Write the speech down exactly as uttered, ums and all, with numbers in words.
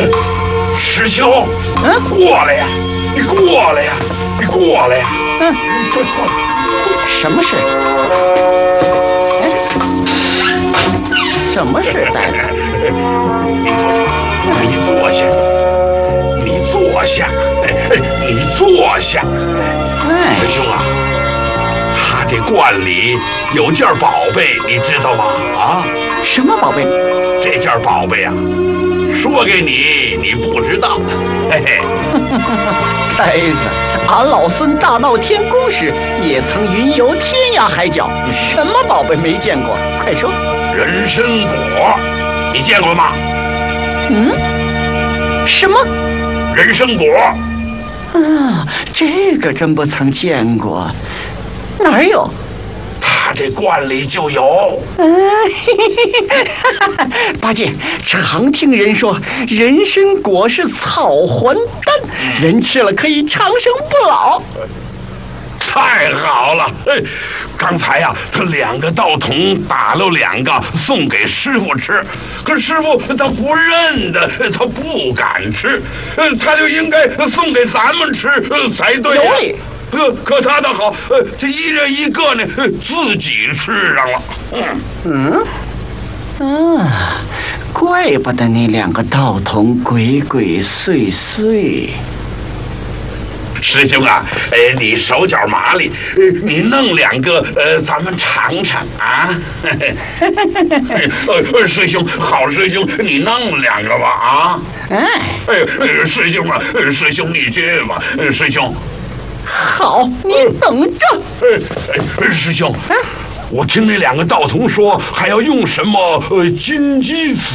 师兄，嗯，过来呀！你过来呀！你过来呀！ 嗯，过过，什么事？哎，什么事，大夫？ 你坐下，你坐下，你坐下，你坐下。哎，师兄啊，他这罐里有件宝贝，你知道吗？啊， 什么宝贝？ 这件宝贝啊，说给你，你不知道。嘿嘿， 呆子，俺老孙大闹天宫时也曾云游天涯海角，什么宝贝没见过？快说。 人参果，你见过吗？ 嗯，什么？ 人参果？ 啊，这个真不曾见过，哪儿有？ 他这罐里就有。 嗯，八戒，常听人说人参果是草还丹，人吃了可以长生不老。 太好了！哎，刚才呀、啊，他两个道童打了两个送给师傅吃，可师傅他不认得，他不敢吃，呃，他就应该送给咱们吃才对、啊。 有理。 可可他倒好，呃，这一人一个呢，自己吃上了。 嗯嗯啊，怪不得那两个道童鬼鬼祟祟。 师兄啊，呃，你手脚麻利，呃，你弄两个，呃，咱们尝尝啊。呃，师兄，好师兄，你弄两个吧啊。 哎， 哎，师兄啊，师兄你去吧，师兄。 好，你等着。 哎，师兄，我听那两个道童说，还要用什么呃金鸡子